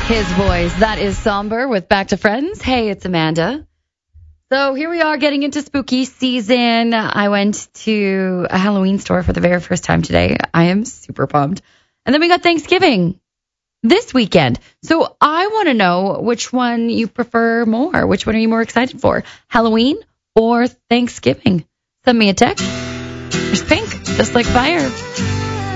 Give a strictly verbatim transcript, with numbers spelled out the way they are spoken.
His voice. That is Somber with Back to Friends. Hey, it's Amanda. So here we are getting into spooky season. I went to a Halloween store for the very first time today. I am super pumped. And then we got Thanksgiving this weekend. So I want to know which one you prefer more. Which one are you more excited for? Halloween or Thanksgiving? Send me a text. There's pink, just like fire.